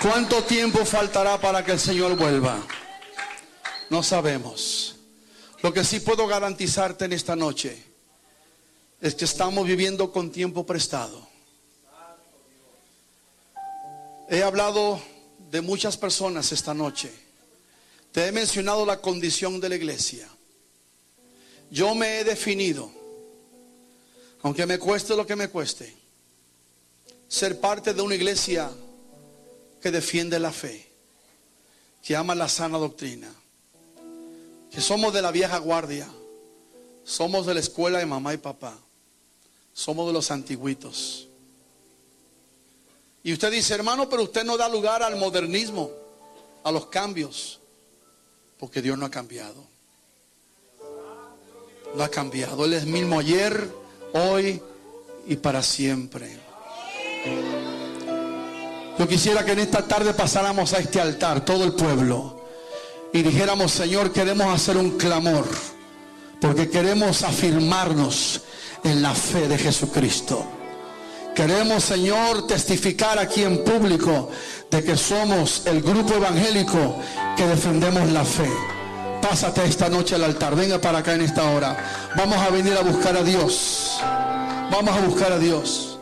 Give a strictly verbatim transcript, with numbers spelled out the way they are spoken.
¿Cuánto tiempo faltará para que el Señor vuelva? No sabemos. Lo que sí puedo garantizarte en esta noche es que estamos viviendo con tiempo prestado. He hablado de muchas personas esta noche. Te he mencionado la condición de la iglesia. Yo me he definido, aunque me cueste lo que me cueste, ser parte de una iglesia que defiende la fe, que ama la sana doctrina, que somos de la vieja guardia, somos de la escuela de mamá y papá, somos de los antiguitos. Y usted dice, hermano, pero usted no da lugar al modernismo, a los cambios, porque Dios no ha cambiado. No ha cambiado. Él es mismo ayer, hoy y para siempre. Yo quisiera que en esta tarde pasáramos a este altar, todo el pueblo, y dijéramos, Señor, queremos hacer un clamor, porque queremos afirmarnos en la fe de Jesucristo. Queremos, Señor, testificar aquí en público de que somos el grupo evangélico que defendemos la fe. Pásate esta noche al altar, venga para acá en esta hora. Vamos a venir a buscar a Dios. Vamos a buscar a Dios.